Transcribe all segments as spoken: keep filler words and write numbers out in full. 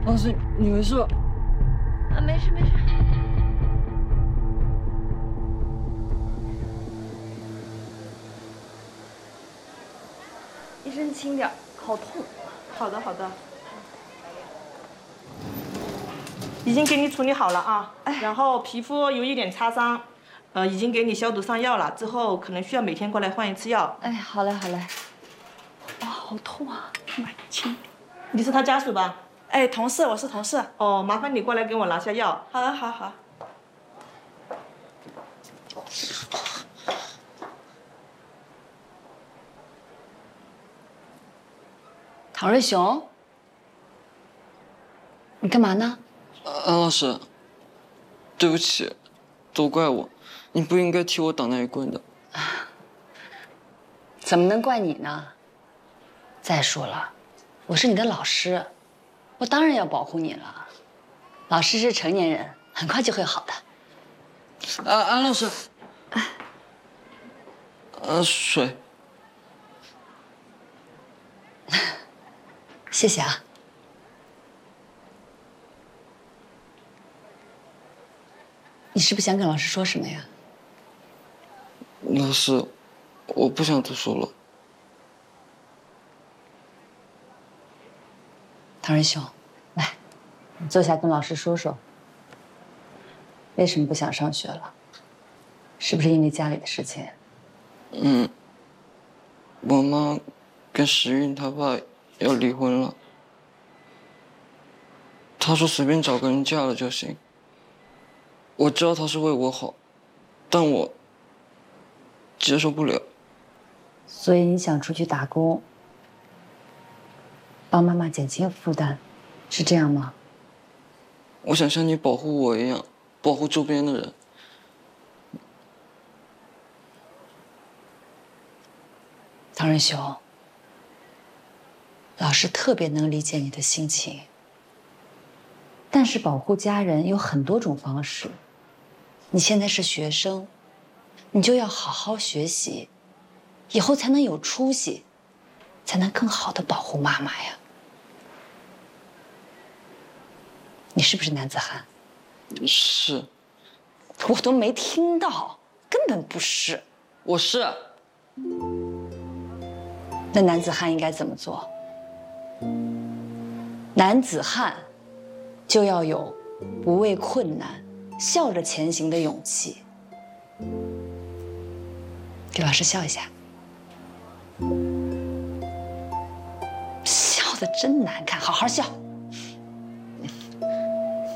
老师，你没事吧？ 啊，没事没事。医生轻点，好痛。 好的好的。已经给你处理好了啊，哎、然后皮肤有一点擦伤，呃，已经给你消毒上药了，之后可能需要每天过来换一次药。 哎，好嘞好嘞。哇，好痛啊！ 买轻。你是他家属吧？ 哎，同事，我是同事。 哦，麻烦你过来给我拿下药。 好的，好好。 唐瑞雄，你干嘛呢？ 安老师，对不起，都怪我，你不应该替我挡那一棍的。 怎么能怪你呢？再说了，我是你的老师，我当然要保护你了。老师是成年人，很快就会好的。 啊，安老师，呃，水。 谢谢啊。你是不是想跟老师说什么呀？ 老师，我不想多说了。 唐仁兄，来，你坐下跟老师说说，为什么不想上学了？是不是因为家里的事情？ 嗯，我妈跟石韵他爸要离婚了。他说随便找个人嫁了就行。我知道他是为我好，但我接受不了。 所以你想出去打工，帮妈妈减轻负担，是这样吗？ 我想像你保护我一样，保护周边的人。 唐仁兄，老师特别能理解你的心情，但是保护家人有很多种方式。你现在是学生，你就要好好学习，以后才能有出息，才能更好的保护妈妈呀。你是不是男子汉？ 是。 我都没听到，根本不是。 我是。 那男子汉应该怎么做？男子汉就要有不畏困难、笑着前行的勇气。给老师笑一下，笑得真难看，好好笑。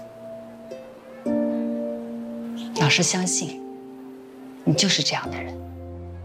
老师相信你就是这样的人。